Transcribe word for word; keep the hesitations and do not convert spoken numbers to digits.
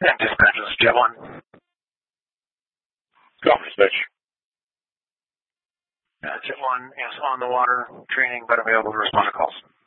And dispatch, this is Jet one. Go, dispatch. Uh, Jet one is on the water, training, but available to respond to calls.